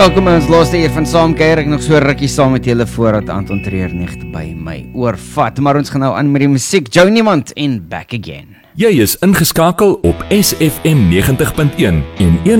Welkom in ons laaste uur van Saamkuier. Ek nog so rukkie saam met julle voordat Anton Treer net by my oorvat. Maar ons gaan nou aan met die musiek. Jou Niemand en Back Again. Jy is ingeskakel op SFM 90.1 en